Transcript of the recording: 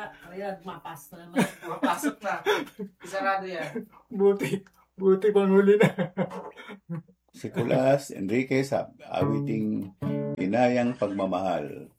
Kaya mapasta naman. Mapasok na. Isarado yan. Buti panghuli na. Si Kulas Enriquez, awiting Inayang Pagmamahal.